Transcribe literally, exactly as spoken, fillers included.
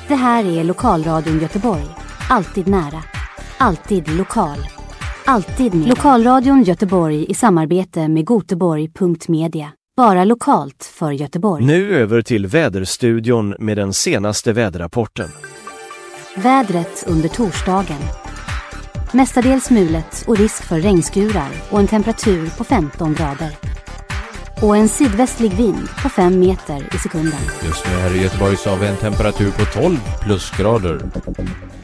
Det här är Lokalradion Göteborg. Alltid nära. Alltid lokal. Alltid med. Lokalradion Göteborg i samarbete med Göteborg punkt media. Bara lokalt för Göteborg. Nu över till väderstudion med den senaste väderrapporten. Vädret under torsdagen. Mestadels mulet och risk för regnskurar och en temperatur på femton grader. Och en sydvästlig vind på fem meter i sekunden. Just nu här i Göteborg så har vi en temperatur på tolv plusgrader.